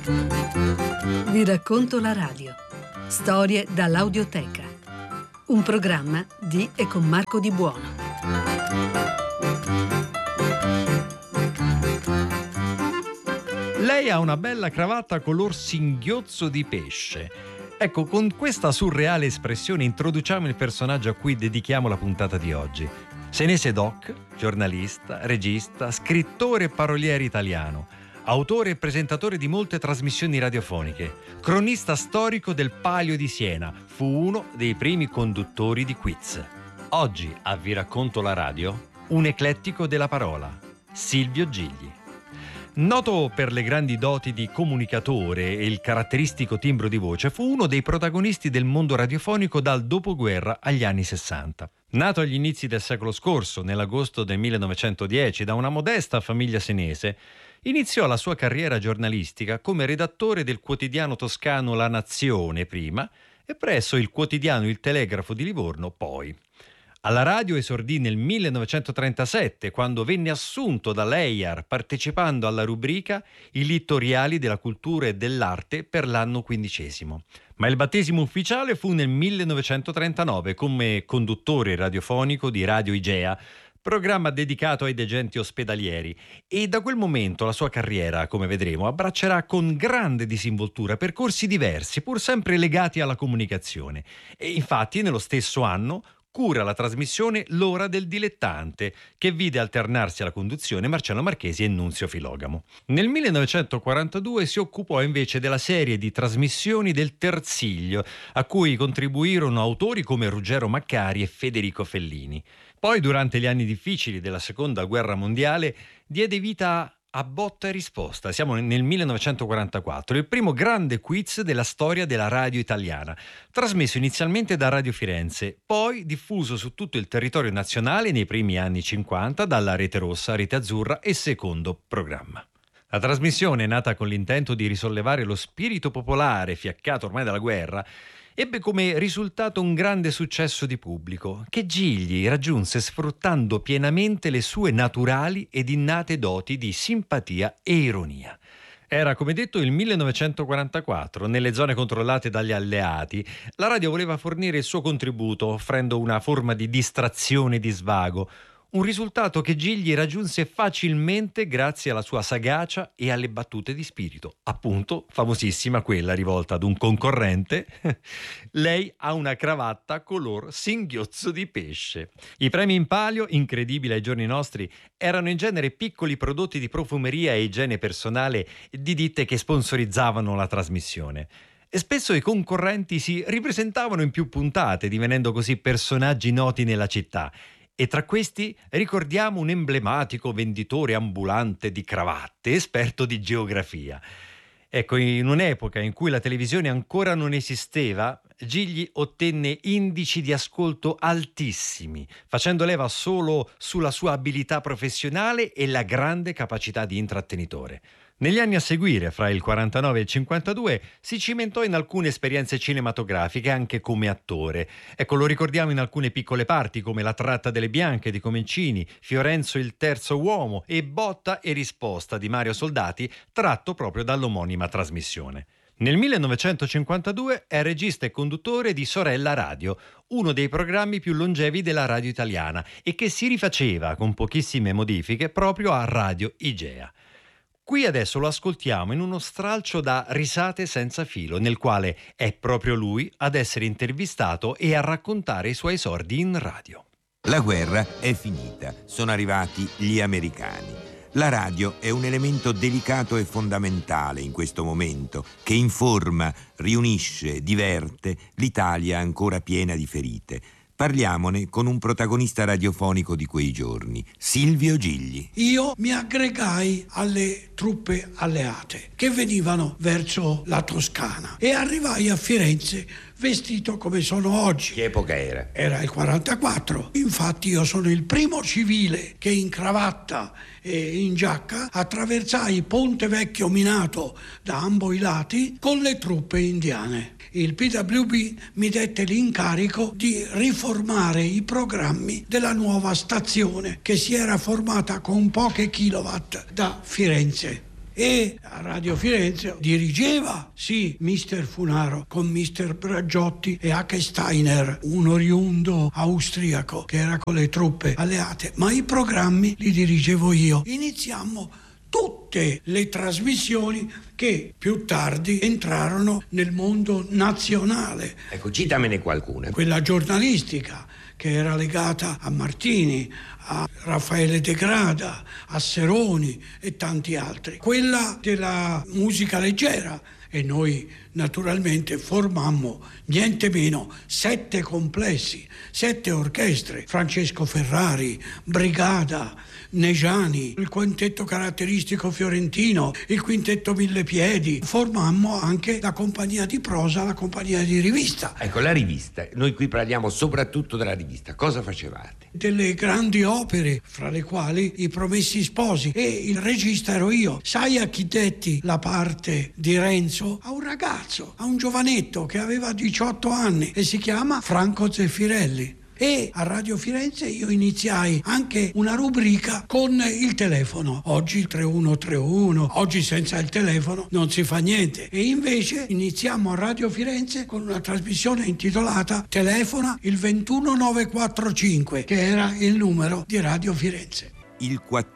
Vi racconto la radio. Storie dall'audioteca. Un programma di e con Marco Di Buono. Lei ha una bella cravatta color singhiozzo di pesce. Ecco, con questa surreale espressione introduciamo il personaggio a cui dedichiamo la puntata di oggi. Senese Doc, giornalista, regista, scrittore e paroliere italiano, autore e presentatore di molte trasmissioni radiofoniche, cronista storico del Palio di Siena, fu uno dei primi conduttori di quiz. Oggi a Vi racconto la radio, un eclettico della parola, Silvio Gigli. Noto per le grandi doti di comunicatore e il caratteristico timbro di voce, fu uno dei protagonisti del mondo radiofonico dal dopoguerra agli anni 60. Nato agli inizi del secolo scorso, nell'agosto del 1910, da una modesta famiglia senese, iniziò la sua carriera giornalistica come redattore del quotidiano toscano La Nazione prima e presso il quotidiano Il Telegrafo di Livorno poi. Alla radio esordì nel 1937, quando venne assunto dall'EIAR partecipando alla rubrica I littoriali della cultura e dell'arte per l'anno 15°. Ma il battesimo ufficiale fu nel 1939 come conduttore radiofonico di Radio Igea, programma dedicato ai degenti ospedalieri, e da quel momento la sua carriera, come vedremo, abbraccerà con grande disinvoltura percorsi diversi, pur sempre legati alla comunicazione. E infatti nello stesso anno cura la trasmissione L'Ora del Dilettante, che vide alternarsi alla conduzione Marcello Marchesi e Nunzio Filogamo. Nel 1942 si occupò invece della serie di trasmissioni del Terziglio, a cui contribuirono autori come Ruggero Maccari e Federico Fellini. Poi, durante gli anni difficili della Seconda Guerra Mondiale, diede vita a Botta e Risposta. Siamo nel 1944, il primo grande quiz della storia della radio italiana, trasmesso inizialmente da Radio Firenze, poi diffuso su tutto il territorio nazionale nei primi anni 50 dalla Rete Rossa, Rete Azzurra e Secondo Programma. La trasmissione, nata con l'intento di risollevare lo spirito popolare fiaccato ormai dalla guerra, ebbe come risultato un grande successo di pubblico, che Gigli raggiunse sfruttando pienamente le sue naturali ed innate doti di simpatia e ironia. Era, come detto, il 1944, nelle zone controllate dagli alleati. La radio voleva fornire il suo contributo, offrendo una forma di distrazione e di svago, un risultato che Gigli raggiunse facilmente grazie alla sua sagacia e alle battute di spirito. Appunto, famosissima quella rivolta ad un concorrente. Lei ha una cravatta color singhiozzo di pesce. I premi in palio, incredibili ai giorni nostri, erano in genere piccoli prodotti di profumeria e igiene personale di ditte che sponsorizzavano la trasmissione. E spesso i concorrenti si ripresentavano in più puntate, divenendo così personaggi noti nella città. E tra questi ricordiamo un emblematico venditore ambulante di cravatte, esperto di geografia. Ecco, in un'epoca in cui la televisione ancora non esisteva, Gigli ottenne indici di ascolto altissimi, facendo leva solo sulla sua abilità professionale e la grande capacità di intrattenitore. Negli anni a seguire, fra il 49 e il 52, si cimentò in alcune esperienze cinematografiche anche come attore. Ecco, lo ricordiamo in alcune piccole parti come La tratta delle bianche di Comencini, Fiorenzo il terzo uomo e Botta e Risposta di Mario Soldati, tratto proprio dall'omonima trasmissione. Nel 1952 è regista e conduttore di Sorella Radio, uno dei programmi più longevi della radio italiana e che si rifaceva con pochissime modifiche proprio a Radio Igea. Qui adesso lo ascoltiamo in uno stralcio da Risate senza filo, nel quale è proprio lui ad essere intervistato e a raccontare i suoi esordi in radio. La guerra è finita, sono arrivati gli americani. La radio è un elemento delicato e fondamentale in questo momento, che informa, riunisce, diverte l'Italia ancora piena di ferite. Parliamone con un protagonista radiofonico di quei giorni, Silvio Gigli. Io mi aggregai alle truppe alleate che venivano verso la Toscana e arrivai a Firenze vestito come sono oggi. Che epoca era? Era il 44. Infatti io sono il primo civile che in cravatta e in giacca attraversai Ponte Vecchio minato da ambo i lati con le truppe indiane. Il PWB mi dette l'incarico di riformare i programmi della nuova stazione che si era formata con poche kilowatt da Firenze. e a Radio Firenze dirigeva sì Mister Funaro con Mister Braggiotti e H. Steiner, un oriundo austriaco che era con le truppe alleate, ma i programmi li dirigevo io. Iniziammo tutte le trasmissioni che più tardi entrarono nel mondo nazionale. Ecco, citamene qualcuna. Quella giornalistica, che era legata a Martini, a Raffaele De Grada, a Seroni e tanti altri. Quella della musica leggera, e noi naturalmente formammo niente meno 7 complessi, 7 orchestre: Francesco Ferrari, Brigada, Negiani, il quintetto caratteristico fiorentino, il quintetto Millepiedi. Formammo anche la compagnia di prosa, la compagnia di rivista. Ecco, la rivista, noi qui parliamo soprattutto della rivista. Cosa facevate? Delle grandi opere, fra le quali I Promessi Sposi, e il regista ero io. Sai a chi detti la parte di Renzo? A un ragazzo, a un giovanetto che aveva 18 anni e si chiama Franco Zeffirelli. E a Radio Firenze io iniziai anche una rubrica con il telefono. Oggi il 3131, oggi senza il telefono non si fa niente. E invece iniziamo a Radio Firenze con una trasmissione intitolata Telefona il 21945, che era il numero di Radio Firenze. Il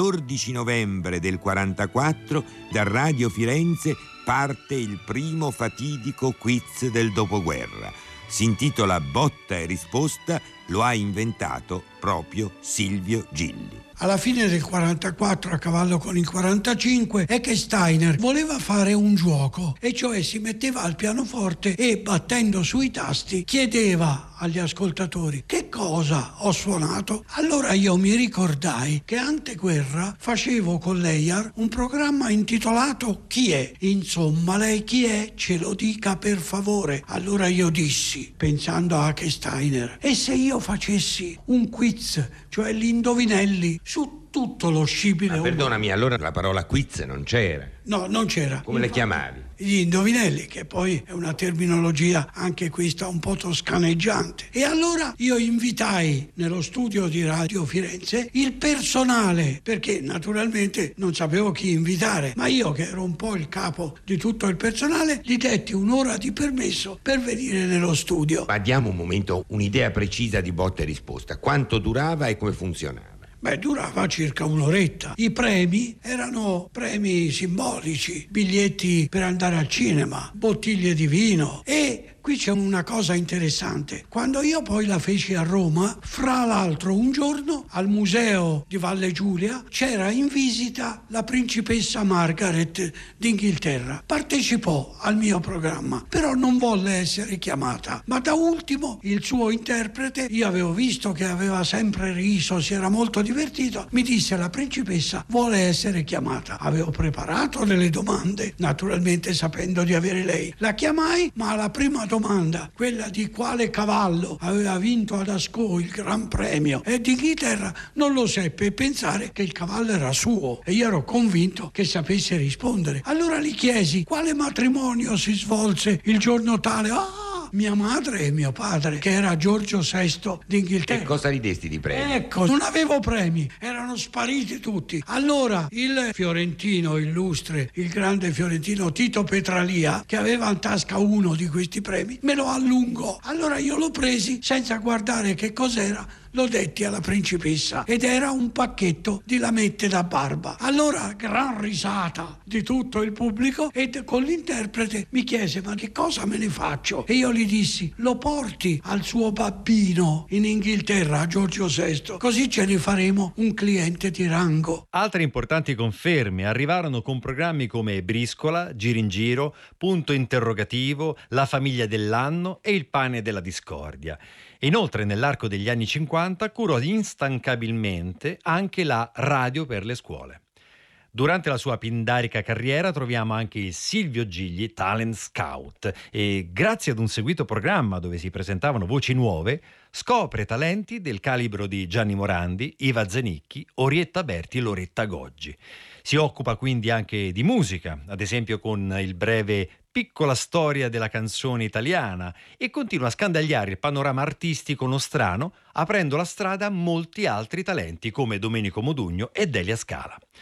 14 novembre del 44 da Radio Firenze parte il primo fatidico quiz del dopoguerra. Si intitola Botta e risposta, lo ha inventato proprio Silvio Gilli. Alla fine del 44, a cavallo con il 45, H. Steiner voleva fare un gioco, e cioè si metteva al pianoforte e, battendo sui tasti, chiedeva agli ascoltatori: che cosa ho suonato? Allora io mi ricordai che anteguerra facevo con Lejar un programma intitolato Chi è? Insomma, lei chi è? Ce lo dica per favore. Allora io dissi, pensando a H. Steiner: e se io facessi un quiz, cioè gli indovinelli, su tutto lo scibile umano? Perdonami, allora la parola quiz non c'era. No, non c'era. Come le chiamavi? Gli indovinelli, che poi è una terminologia anche questa un po' toscaneggiante. E allora io invitai nello studio di Radio Firenze il personale, perché naturalmente non sapevo chi invitare, ma io, che ero un po' il capo di tutto il personale, gli detti un'ora di permesso per venire nello studio. Ma diamo un momento un'idea precisa di botta e risposta. Quanto durava e come funzionava? Beh, durava circa un'oretta. I premi erano premi simbolici, biglietti per andare al cinema, bottiglie di vino. E qui c'è una cosa interessante. Quando io poi la feci a Roma, fra l'altro un giorno al museo di Valle Giulia c'era in visita la principessa Margaret d'Inghilterra. Partecipò al mio programma, però non volle essere chiamata. Ma da ultimo il suo interprete, io avevo visto che aveva sempre riso, si era molto divertito, mi disse: la principessa vuole essere chiamata. Avevo preparato delle domande, naturalmente sapendo di avere lei. La chiamai, ma alla prima domanda, quella di quale cavallo aveva vinto ad Ascot il Gran Premio e d'Inghilterra, non lo seppe pensare che il cavallo era suo, e io ero convinto che sapesse rispondere. Allora gli chiesi: quale matrimonio si svolse il giorno tale? Mia madre e mio padre, che era Giorgio VI d'Inghilterra. Che cosa gli desti di premi? Ecco, non avevo premi, erano spariti tutti. Allora il fiorentino illustre, il grande fiorentino Tito Petralia, che aveva in tasca uno di questi premi, me lo allungò. Allora io lo presi senza guardare che cos'era, lo detti alla principessa, ed era un pacchetto di lamette da barba. Allora gran risata di tutto il pubblico, e con l'interprete mi chiese: ma che cosa me ne faccio? E io gli dissi: lo porti al suo babbino in Inghilterra, a Giorgio VI, così ce ne faremo un cliente di rango. Altre importanti conferme arrivarono con programmi come Briscola, Giro in Giro, Punto Interrogativo, La famiglia dell'anno e Il pane della discordia. Inoltre, nell'arco degli anni 50 curò instancabilmente anche la radio per le scuole. Durante la sua pindarica carriera troviamo anche il Silvio Gilli Talent Scout, e grazie ad un seguito programma dove si presentavano voci nuove scopre talenti del calibro di Gianni Morandi, Iva Zanicchi, Orietta Berti e Loretta Goggi. Si occupa quindi anche di musica, ad esempio con il breve Piccola storia della canzone italiana, e continua a scandagliare il panorama artistico nostrano, aprendo la strada a molti altri talenti come Domenico Modugno e Delia Scala.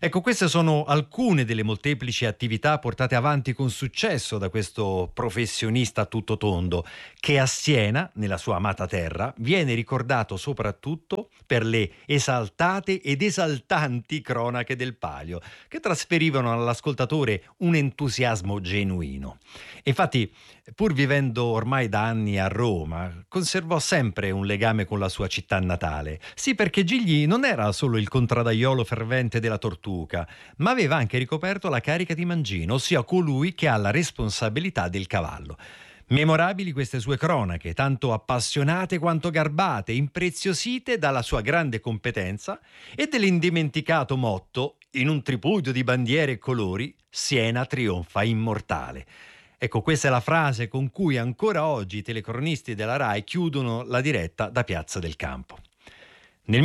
Ecco, queste sono alcune delle molteplici attività portate avanti con successo da questo professionista a tutto tondo, che a Siena, nella sua amata terra, viene ricordato soprattutto per le esaltate ed esaltanti cronache del Palio, che trasferivano all'ascoltatore un entusiasmo genuino. Infatti, pur vivendo ormai da anni a Roma, conservò sempre un legame con la sua città natale. Sì, perché Gigli non era solo il contraddaiolo fervente della Tortuca, ma aveva anche ricoperto la carica di mangino, ossia colui che ha la responsabilità del cavallo. Memorabili queste sue cronache, tanto appassionate quanto garbate, impreziosite dalla sua grande competenza e dell'indimenticato motto, in un tripudio di bandiere e colori, Siena trionfa immortale. Ecco, questa è la frase con cui ancora oggi i telecronisti della RAI chiudono la diretta da Piazza del Campo. Nel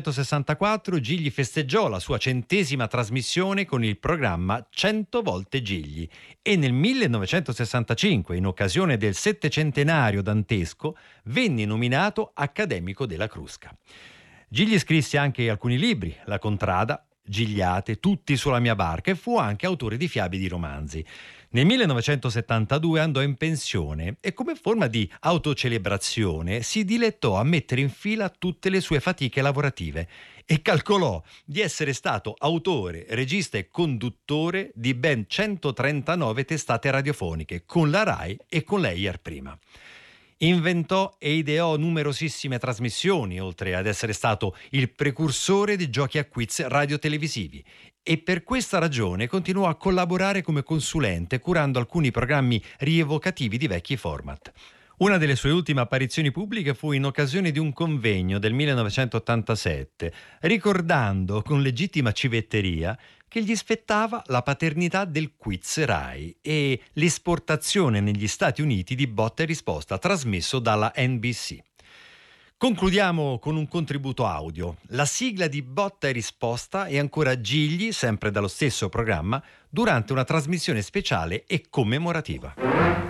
1964 Gigli festeggiò la sua 100ª trasmissione con il programma 100 volte Gigli e nel 1965, in occasione del 700° dantesco, venne nominato accademico della Crusca. Gigli scrisse anche alcuni libri, La Contrada, Gigliate, Tutti sulla mia barca, e fu anche autore di fiabe e di romanzi. Nel 1972 andò in pensione e, come forma di autocelebrazione, si dilettò a mettere in fila tutte le sue fatiche lavorative e calcolò di essere stato autore, regista e conduttore di ben 139 testate radiofoniche, con la RAI e con l'EIAR prima. Inventò e ideò numerosissime trasmissioni, oltre ad essere stato il precursore di giochi a quiz radiotelevisivi, e per questa ragione continuò a collaborare come consulente, curando alcuni programmi rievocativi di vecchi format. Una delle sue ultime apparizioni pubbliche fu in occasione di un convegno del 1987, ricordando con legittima civetteria che gli spettava la paternità del quiz RAI e l'esportazione negli Stati Uniti di Botta e Risposta, trasmesso dalla NBC. Concludiamo con un contributo audio. La sigla di Botta e Risposta è ancora Gigli, sempre dallo stesso programma, durante una trasmissione speciale e commemorativa.